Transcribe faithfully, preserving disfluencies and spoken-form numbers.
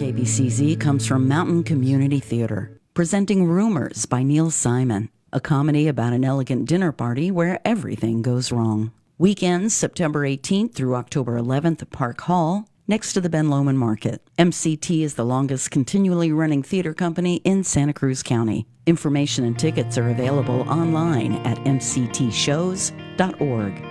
K B C Z comes from Mountain Community Theater, presenting Rumors by Neil Simon, a comedy about an elegant dinner party where everything goes wrong. Weekends September eighteenth through October eleventh at Park Hall, next to the Ben Lomond Market. M C T is the longest continually running theater company in Santa Cruz County. Information and tickets are available online at m c t shows dot org.